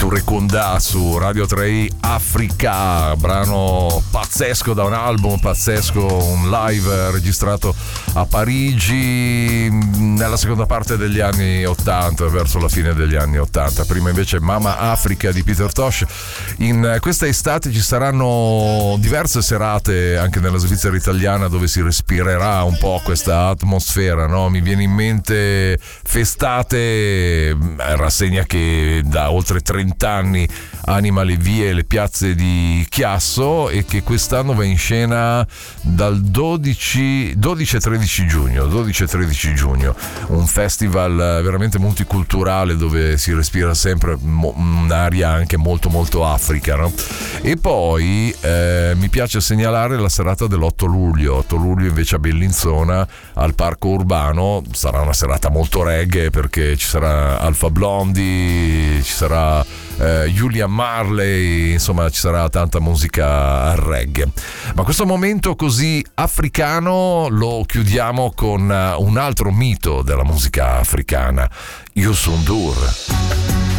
Touré Kunda su Radio 3 Africa, brano pazzesco da un album pazzesco, un live registrato a Parigi nella seconda parte degli anni 80, verso la fine degli anni 80. Prima invece Mama Africa di Peter Tosh. In questa estate ci saranno diverse serate anche nella Svizzera italiana dove si respirerà un po' questa atmosfera, no? Mi viene in mente Festate, rassegna che da oltre 30 anni anima le vie e le piazze di Chiasso e che quest'anno va in scena dal 12 e 13 giugno, un festival veramente multiculturale dove si respira sempre un'aria anche molto molto Africa, no? E poi mi piace segnalare la serata dell'8 luglio invece a Bellinzona al Parco Urbano. Sarà una serata molto reggae perché ci sarà Alpha Blondy, ci sarà Julian Marley, insomma ci sarà tanta musica reggae. Ma questo momento così africano lo chiudiamo con un altro mito della musica africana, Youssou N'Dour.